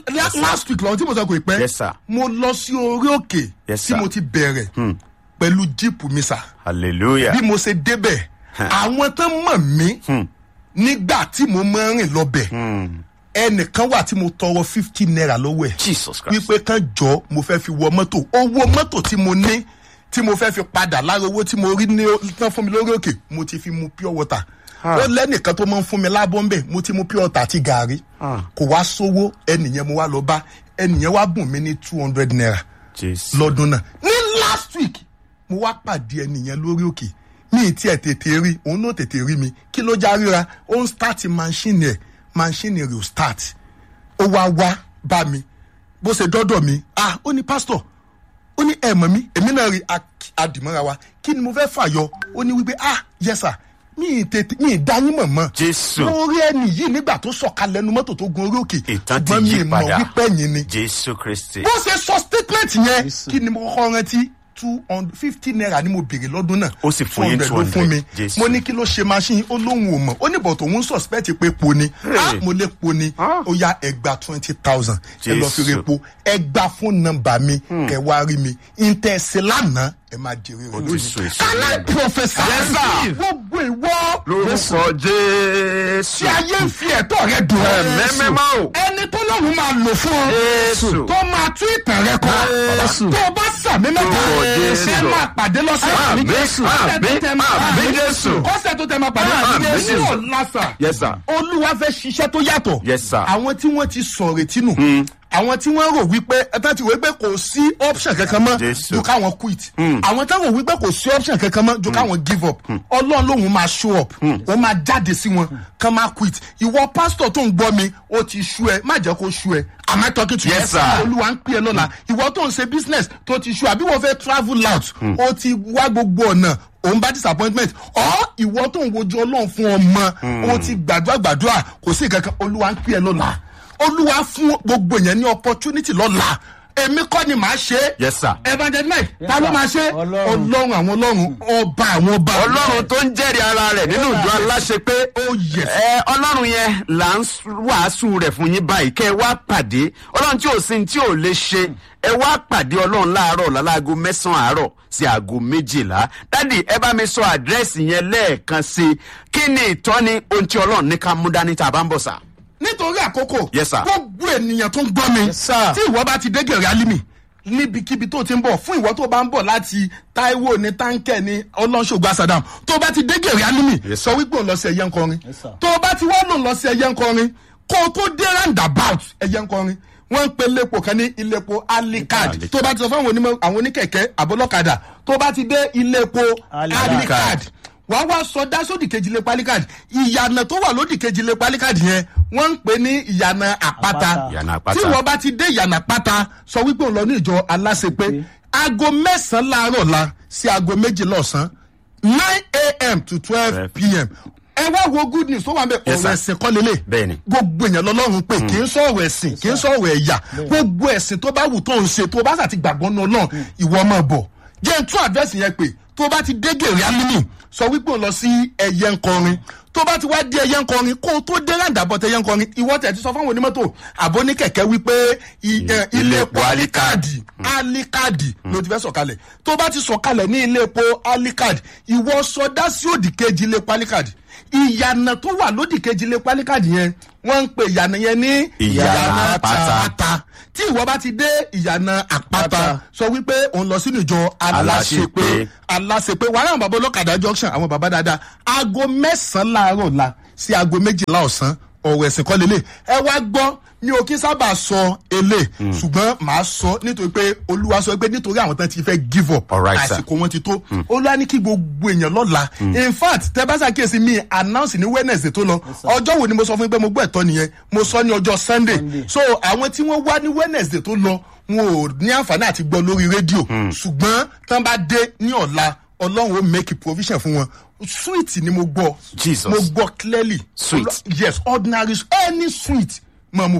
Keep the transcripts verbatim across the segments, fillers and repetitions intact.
yes, last week lọ́wọ́ tí mo sọ kò pẹ́. Yes, sir. Mo lọ sí orí òkè. Yes, tí sir. mo ti bẹ̀rẹ̀. Hmm. Pẹ̀lú jíìpù mi sà. Hallelujah. Bí mo ṣe débẹ̀. Àwọn tán mọ̀ mí. Hmm. Nígbà tí mo máa ń rìn lọ bẹ̀. Hmm. Ẹnìkan wà tí mo tọrọ fifty naira lọ́wọ́ ẹ̀. Jesus Christ. Wípé kan jọ mo fẹ́ fi wọ mọ́tò. Owó mọ́tò tí mo ní tí mo fẹ́ fi padà lára owó tí mo rí ní tán fún mi lórí òkè mo ti fi mu pure water. Ah. Ó lẹ́nìkan tó máa ń fún mi lábọ́ ń bẹ̀ mo ti mu pure water àti gàrí. Ah. Kò wá sówó ẹnìyẹn mo wá lọ bá ẹnìyẹn wá bùn mí ní two hundred naira Jesus. lọ́dún náà. Ní last week mo wá pàdé ẹnìyẹn lórí òkè mi tí ẹ tètè rí òun náà tètè rí mi kí ló já ríra ó ń start machine ẹ machine rẹ ò start ó wá wá bá mi bó ṣe dọ́dọ̀ mi ah ó ní pastor ó ní ẹ mọ̀ mí èmi náà rí adìmọ́ra wa kí ni mo fẹ́ fàyọ ó ní wípé ah yes sir mi tètè mi dáyín mọ̀ mọ́ Jésù. mo rí ẹni yìí nígbà tó sọ̀kalẹ̀ ẹnu mọ́tò tó gun orí òkè Ìtàn ti ṣùgbọ́n mi yí mọ̀ padà. wípé ẹ̀yin ni Jésù Kristi. bó ṣe sọ statement yẹn kí ni mo kọ́kọ́ rántí two hundred fifty naira ni mo béèrè lọ́dún náà Ó sì fún yín two hundred ló fún mi Jésù. mo ní kí ló ṣe machine ó lóhùn ò mọ̀ ó ní bọ̀tò òun suspect pé po ni ah mo lè po ni Ah. ó yá ẹgbà twenty thousand ẹ lọ fi Jésù. repo ẹgbà fún nọ́mbà mi kẹ wá rí mi ìtẹ̀sí lánàá ẹ máa jèrè rẹ Ó ti so èso can I prophesy Yes, sir. gbogbo ìwọ Lórúkọ Jésù. tí ayé ń fi ẹ̀tọ́ rẹ dùn Ẹ̀mẹ́mẹ́mọ́ o. ẹni tó lọ́run máa lò fún ọ Jésù. tó máa tún ìtàn rẹ kọ Jésù. tó o bá sàmì mẹ́ta Lórúkọ Jésù. ẹ máa pàdé lọ́sẹ̀ Àmín, àmín, àmín, Jésù. kọ́sẹ̀ tó tẹ máa pàdé Àmín, Jésù Jésù. ò lásà Yes, sir. olúwa fẹ́ ṣiṣẹ́ tó yàtọ̀ Yes, sir. àwọn tí wọ́n ti sọ̀rọ̀ etí nù àwọn tí wọ́n rò wípé ẹ̀tọ́ ti wò wípé kò sí option kankan mọ́ Jésù. ju káwọn quit àwọn tí wọ́n rò wípé kò sí option kankan mọ́ ju káwọn give up ọlọ́run lòun máa show up wọ́n máa jáde sí wọn kán máa quit ìwọ pásítọ̀ tó ń gbọ́ mi ó ti ṣú ẹ má jẹ́ kó ṣú ẹ am I talking to you? Yes, sir. olúwa ń pè é lọ́la ìwọ tó ń ṣe business tó ti ṣú àbí wọ́n fẹ́ travel out ó ti wá gbogbo ọ̀nà òun bá disappointment ọ ìwọ tó ń wojú ọlọ́run fún ọmọ ó ti gbàdúrà gbàdúrà kò sí nǹkan kan olúwa ń pè é lọ́la olúwa fún gbogbo yẹn ní opportunity lọ́la èmi kọ́ ni màá ṣe é. Yes, sir. evangelist mike ta ló máa ṣe é? Ọlọ́run. ọlọ́run àwọn ọlọ́run ọba àwọn ọba. Ọlọ́run tó ń jẹ́rìí ara rẹ̀ nínú ìjọ aláṣẹ pé Oh, yes. ẹ ọlọ́run yẹn là ń wàásù rẹ̀ fún yín báyìí kẹ́ ẹ wá pàdé ọlọ́run tí ò sí ní tí ò lè ṣe ẹ wá pàdé ọlọ́run láàárọ̀ láláago mẹ́sàn-án àárọ̀ sí aago méjìlá dádì ẹ bá mi sọ àdírẹ́sì yẹn lẹ́ẹ̀kan sí i kí ni ìtọ́ni ohun tí ọlọ́run ní ká mú dání tá a bá ń bọ̀ sà. nítorí àkókò Yes, sir. gbogbo ènìyàn tó ń gbọ́ mi Yes, sir. tí ìwọ bá ti dé gẹ̀rẹ́ alimi níbikíbi tó ti ń bọ̀ fún ìwọ tó bá ń bọ̀ láti Táíwò ní táǹkẹ̀ ní ọlọ́ṣogbo asadam tó bá ti dé gẹ̀rẹ́ alimi Yes, sọ wípé òun lọ sí ẹyẹ ńkọrin Yes, sir. tó bá ti wá lòun lọ sí ẹyẹ ńkọrin kó o tó dé roundabout ẹyẹ ńkọrin wọ́n ń pe iléepo kan ní iléepo alikad Alikad. tó bá ti sọ fún àwọn onímọ̀ àwọn oníkẹ̀kẹ́ àbọ́lọ́kadà tó bá ti dé iléepo Alikad. alikad wàá wá sọdá sódì kejì lé palikad ìyànà tó wà lódì kejì lé palikad yẹn wọ́n ń pè ní ìyànà àpáta Àpáta. Ìyànà àpáta. tí wọ́n bá ti dé ìyànà àpáta sọ wípé òun lọ ní ìjọ aláṣepé aago mẹ́sàn-án láàárọ̀ la sí aago méjìlá ọ̀sán nine a.m. to twelve p.m. ẹ wá wo good news tó wà ń bẹ Yes, ọ̀rọ̀ sir. ẹ̀sìn kọ́ lélẹ̀ Bẹ́ẹ̀ni. gbogbo èèyàn lọ́lọ́run pé kì í sọ̀rọ̀ ẹ̀sìn kì í sọ̀rọ̀ ẹ̀yà gbogbo ẹ̀sìn tó bá wù tó ń ṣe tó bá sà ti gbàgbọ́ náà náà ìwọ máa bọ̀ jẹ́ n tún àdírẹ́sì yẹn pé tó bá ti dé gèrè alimi sọ wípé òun lọ sí ẹyẹ ńkọrin tó bá ti wá dé ẹyẹ ńkọrin kó o tó dé roundabout ẹyẹ ńkọrin ìwọ tẹ̀ ti sọ fáwọn onímọ́tò àbọ̀ ní kẹ̀kẹ́ wípé i- ẹ, ilé epo alikadi alikadi ló ti fẹ́ sọ̀kalẹ̀ tó bá ti sọ̀kalẹ̀ ní ilé epo alikadi ìwọ sọdá sí òdì kejì ilé epo alikadi ìyànà tó wà lódì kejì ilé epo alikadi yẹn wọ́n ń pe ìyànà yẹn ní Ìyànà àpáta. àpáta tí ìwọ bá ti dé ìyànà àpáta sọ wípé òun lọ sínú ìjọ aláṣepé Aláṣepé. aláṣepé wàhálà àwọn bàbá ọlọ́kadà junction àwọn bàbá dáadáa aago mẹ́sàn-án láàárọ̀ la sí aago méjìlá ọ̀sán ọ̀rọ̀ ẹ̀sìn kọ́ lélẹ̀ ẹ wá gbọ́ mi ò kí n sábà sọ elé ṣùgbọ́n màá sọ nítorí pé olúwa sọ pé nítorí àwọn tán ti fẹ́ give up All right, sir. àsìkò wọn ti tó olúwa ní kí gbogbo èèyàn lọ́la in fact tẹ bá ṣàkíyèsí mi announce ní wednesday tó lọ ọjọ́ wo ni mo sọ fún yín pé mo gbọ́ ẹ̀tọ́ nìyẹn mo sọ ní ọjọ́ sunday so àwọn tí wọ́n wá ní wednesday tó lọ wọn ò ní àǹfààní àti gbọ́ lórí rédíò ṣùgbọ́n tán bá dé ní ọ̀la ọlọ́run ó make provision fún wọn sweet ni mo gbọ́ Jesus. mo gbọ́ clearly Sweet. yes ordinary any sweet máa mú bọ̀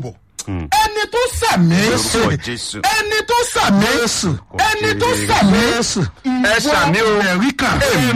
ẹni tó sàmì ẹni tó sàmì ẹni tó sàmì ẹ sàmì o Amẹ́ríkà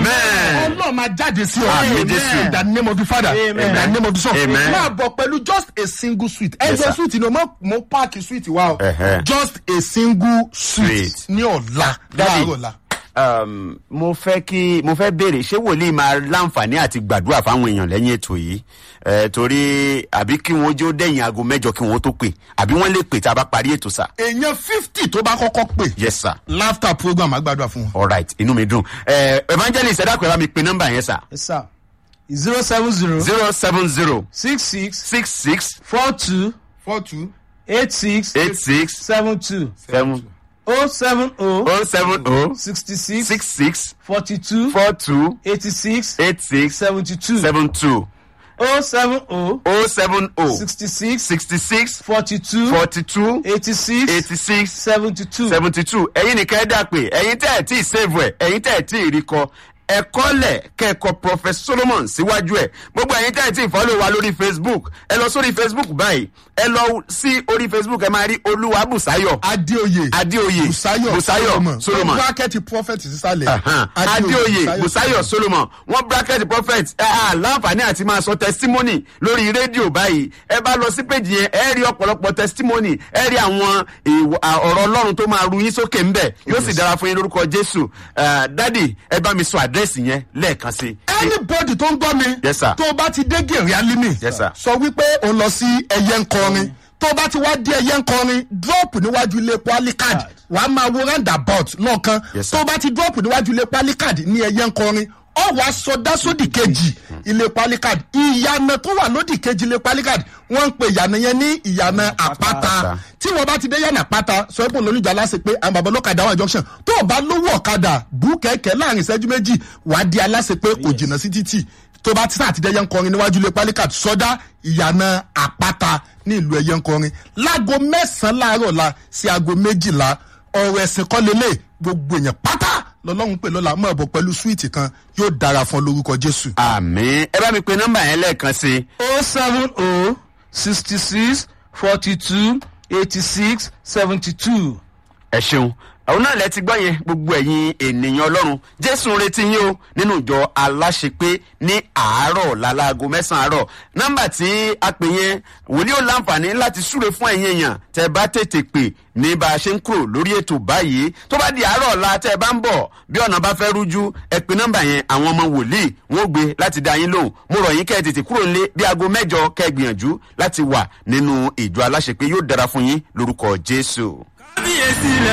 ọlọ́run máa jáde sí ọ in the name of the Father in the name of the Son máa bọ̀ pẹ̀lú just a single sweet ẹjọ́ sweet ni mo páàkì sweet wa o just a single sweet ní ọ̀la láàárọ̀ ọ̀la. Um, mo fẹ́ kí mo fẹ́ béèrè ṣé wòlíì máa láǹfààní àti gbàdúrà fáwọn èèyàn lẹ́yìn ètò yìí ẹ torí àbí kí wọ́n jó dẹ̀yìn aago mẹ́jọ kí wọ́n tó pè àbí wọ́n lè pè tá a bá parí ètò sà. èèyàn fifty tó bá kọ́kọ́ pè. yes sir. laughter program àgbàdo fún wọn. all right inú mi dùn ẹ evangelist ẹ̀dá pẹ̀lú àmì pé nọ́mbà yẹn sà. yes sir. zero seven zero. zero seven zero. six six. six six. four two. four two. eight six. eight six. seven two. seven. oh seven oh. oh seven oh. sixty six. six six. forty two. four two. eighty six. eight six. seventy two. seven two. oh seven oh. oh seven oh. sixty six. sixty six. forty two. forty two. eighty six. eighty six. seventy two. seventy two. ẹ̀yin nìkan ẹ dà pé ẹ̀yin tẹ́ ẹ̀ tí ì save ẹ̀ ẹ̀yin tẹ́ ẹ̀ tí ì rí kọ ẹ̀kọ́ lẹ̀ kẹ́kọ̀ọ́ Prophet Solomon síwájú ẹ̀ gbogbo ẹ̀yin tẹ́ ẹ̀ tí ì follow wa lórí Facebook ẹ lọ sórí Facebook báyìí ẹ lọ sí orí Facebook ẹ máa rí Olúwa Bùsáyọ̀ Adéoyè Adéoyè Bùsáyọ̀ Bùsáyọ̀ Solomon bracket prophet sísàlẹ̀ Adéoyè Bùsáyọ̀ Solomon wọ́n bracket prophet ẹ à láǹfààní àti máa sọ testimony lórí rédíò báyìí ẹ bá lọ sí péjì yẹn ẹ rí ọ̀pọ̀lọpọ̀ testimony ẹ rí àwọn ọ̀rọ̀ Ọlọ́run tó máa ru yín sókè ńbẹ̀ yóò sì dára fún yín lórúkọ Jésù dádì ẹ bá mi sọ àdírẹ́sì yẹn lẹ́ẹ̀kan sí. anybody tó ń gbọ́ mi Yes, sir. tó bá ti dé gèrè alimi Yes, sir. sọ wípé òun lọ sí ẹyẹ nkọrin tó bá ti wá dé ẹyẹ nkọrin drop níwájú ilé Polycard wàá máa wo roundabout náà kan Yes, sir. tó bá ti drop níwájú ilé Polycard ní ẹyẹ nkọrin ọ wá sọdá sódì kejì ilé Polycard ìyànà tó wà lódì kejì ilé Polycard wọ́n ń pe ìyànà yẹn ní ìyànà àpáta tí wọ́n bá ti dé yànà àpáta sọ pé olóyìnbó aláṣẹ pé àwọn bàbá ọlọ́kadà wà junction tó o bá lówó ọ̀kadà bú kẹ̀kẹ́ láàrin ìṣẹ́jú méjì wàá di aláṣẹ pé kò jìnnà sí títì tó bá ti sáà ti dé ẹyẹ nkọrin níwájú ilé Polycard sọdá ìyànà àpáta ní ìlú ẹyẹ nkọrin láago mẹ́sàn-án láàárọ̀ la sí aago méjìlá ọ̀rọ̀ ẹ̀sìn kọ́ lélẹ̀ gbogbo èèyàn pátá lọ́lọ́run pè lọ́la mọ̀ bọ̀ pẹ̀lú súwìtì kan yóò dára fún lórúkọ Jésù. àmín ẹ bá mi pe nọ́mbà yẹn lẹ́ẹ̀kan sí. oh seven oh sixty six forty two eighty six seventy two. ẹ ṣeun àwọn náà lẹ ti gbọ́ yẹn gbogbo ẹ̀yin ènìyàn Ọlọ́run Jésù ń retí yín o nínú ìjọ aláṣepé ní àárọ̀ lálago mẹ́sàn-án àárọ̀ nọ́mbà tí a pè yẹn wòlíì ò láǹfààní láti súre fún ẹ̀yin èèyàn tẹ́ bá tètè pè ní bá a ṣe ń kúrò lórí ètò báyìí tó bá di àárọ̀ ọ̀la tẹ́ bá ń bọ̀ bí ọ̀nà bá fẹ́ rújú ẹ pè nọ́mbà yẹn àwọn ọmọ wòlíì wọn ò gbé láti dá yín lóhùn mo rọ̀ yín kẹ́ ẹ tètè kúrò nílé bí aago mẹ́jọ kẹ́ ẹ gbìyànjú láti wà nínú ìjọ aláṣepé yóò dára fún yín lórúkọ Jésù.